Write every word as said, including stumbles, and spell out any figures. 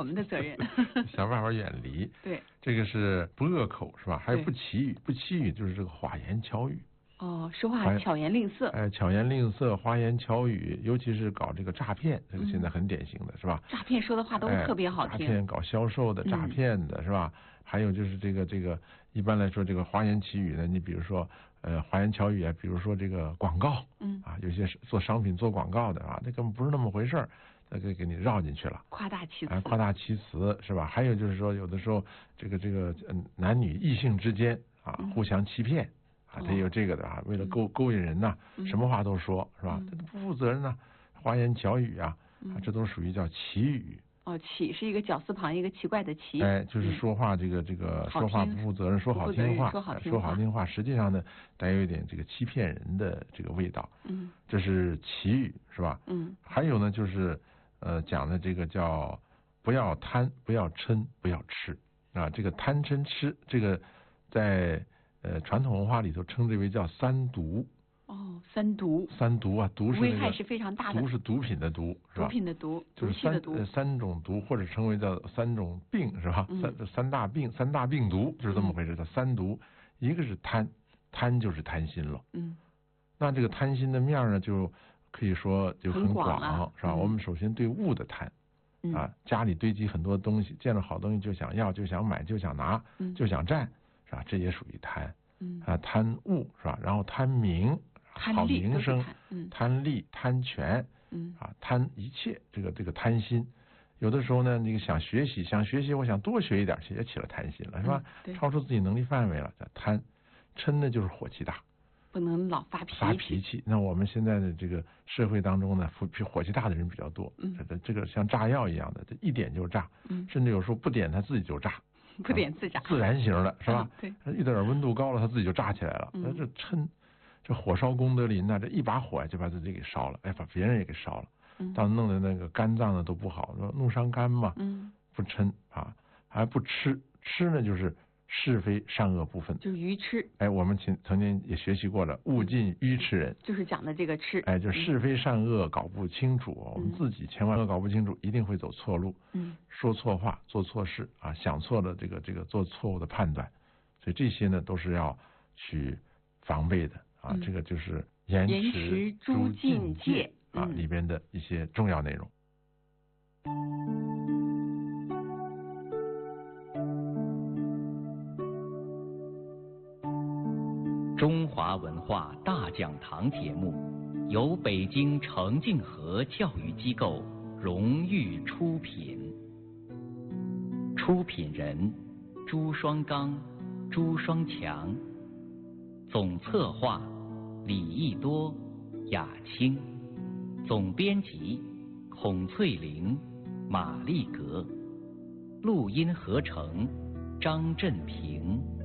们的责任。 想办法远离。 对， 这个是不恶口是吧？还有不祈语，不祈语就是这个花言巧语。 哦，说话巧言令色。 哎，巧言令色，花言巧语，尤其是搞这个诈骗，这个现在很典型的是吧？ 诈骗说的话都特别好听。 诈骗搞销售的，诈骗的是吧？还有就是这个这个，一般来说这个花言巧语呢，你比如说呃花言巧语啊，比如说这个广告，嗯啊，有些做商品做广告的啊，那根本不是那么回事儿，那给给你绕进去了， 夸大其词， 啊，夸大其词是吧？还有就是说，有的时候这个这个嗯男女异性之间啊，互相欺骗。啊，他有这个的啊，为了勾勾引人呐，什么话都说是吧？这都不负责任呐，花言巧语啊，啊，这都属于叫奇语。 哦，奇是一个绞丝旁一个奇怪的奇。 哎，就是说话这个这个说话不负责任，说好听话，说好听话，实际上呢带有一点这个欺骗人的这个味道。嗯，这是奇语是吧？嗯，还有呢就是呃讲的这个叫不要贪，不要嗔，不要痴啊，这个贪嗔痴这个在。呃，传统文化里头称之为叫三毒。 哦，三毒。 三毒啊，毒是、那个、 危害是非常大的。 毒是毒品的毒，是吧？ 毒品的毒， 就是三呃三种毒，或者称为叫三种病，是吧？嗯、三三大病，三大病毒就是这么回事。叫、嗯、三毒，一个是贪，贪就是贪心了。嗯。那这个贪心的面呢，就可以说就很广， 很是吧？嗯、我们首先对物的贪。嗯、啊，家里堆积很多东西，见了好东西就想要，就想买，就想拿，嗯、就想占。是吧？这也属于贪，嗯啊，贪物是吧？然后贪名，好名声，嗯，贪利、贪权，嗯啊，贪一切，这个这个贪心，有的时候呢，那个想学习，想学习，我想多学一点，也起了贪心了，是吧？ 嗯、 超出自己能力范围了，叫贪。嗔呢，就是火气大， 不能老发脾气。 发脾气。那我们现在的这个社会当中呢，火气大的人比较多，嗯，这这个像炸药一样的，这一点就炸，嗯，甚至有时候不点他自己就炸。 不点自炸， 自然型的是吧？ 对， 一点温度高了，它自己就炸起来了。那这嗔，这火烧功德林呐，这一把火就把自己给烧了，哎，把别人也给烧了。嗯，到弄得那个肝脏呢都不好，说怒伤肝嘛。嗯，不嗔啊，还不痴，痴呢就是是非善恶不分， 就是愚痴。 哎，我们曾曾经也学习过了，勿近愚痴人， 就是讲的这个痴。 哎，就是是非善恶搞不清楚，嗯、我们自己千万搞不清楚，一定会走错路。嗯，说错话，做错事啊，想错了这个这个做错误的判断，所以这些呢都是要去防备的啊。嗯、这个就是言持诸境界啊、嗯、里边的一些重要内容。 中华文化大讲堂节目由北京澄净河教育机构荣誉出品，出品人朱双刚、朱双强，总策划李益多、雅青，总编辑孔翠玲、马丽格，录音合成张振平。